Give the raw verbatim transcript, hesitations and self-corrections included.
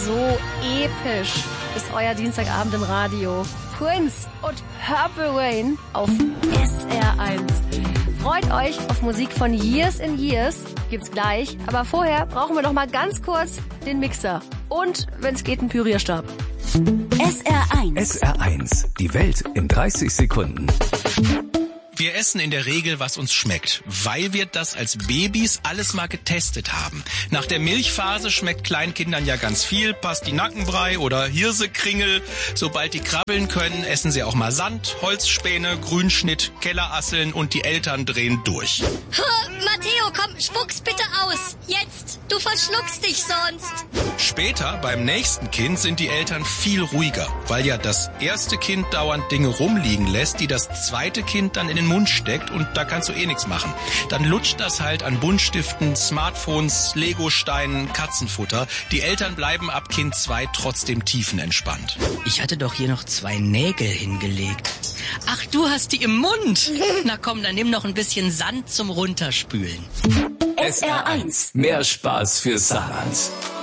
so episch ist euer Dienstagabend im Radio. Prince und Purple Rain auf S R eins. Freut euch auf Musik von Years in Years. Gibt's gleich. Aber vorher brauchen wir noch mal ganz kurz den Mixer. Und, wenn es geht, einen Pürierstab. S R eins. S R eins. Die Welt in dreißig Sekunden. Wir essen in der Regel, was uns schmeckt, weil wir das als Babys alles mal getestet haben. Nach der Milchphase schmeckt Kleinkindern ja ganz viel, Pastinackenbrei oder Hirsekringel. Sobald die krabbeln können, essen sie auch mal Sand, Holzspäne, Grünschnitt, Kellerasseln und die Eltern drehen durch. Matteo, komm, spuck's bitte aus. Jetzt, du verschluckst dich sonst. Später, beim nächsten Kind, sind die Eltern viel ruhiger, weil ja das erste Kind dauernd Dinge rumliegen lässt, die das zweite Kind dann in den Mund steckt und da kannst du eh nichts machen. Dann lutscht das halt an Buntstiften, Smartphones, Legosteinen, Katzenfutter. Die Eltern bleiben ab Kind zwei trotzdem tiefenentspannt. Ich hatte doch hier noch zwei Nägel hingelegt. Ach, du hast die im Mund. Na komm, dann nimm noch ein bisschen Sand zum Runterspülen. S R eins. Mehr Spaß für Saarland.